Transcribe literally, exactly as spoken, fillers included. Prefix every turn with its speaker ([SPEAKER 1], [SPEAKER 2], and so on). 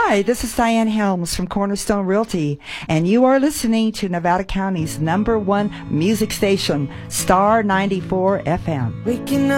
[SPEAKER 1] Hi, this is Diane Helms from Cornerstone Realty, and you are listening to Nevada County's number one music station, Star ninety-four F M.
[SPEAKER 2] Waking up